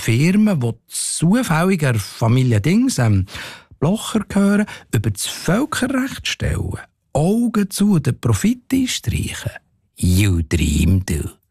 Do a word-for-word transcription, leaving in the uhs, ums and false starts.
Firmen, die zufälliger Familie Dings, ähm, Blocher gehören, über das Völkerrecht stellen, Augen zu, den Profit einstreichen. You dream, du.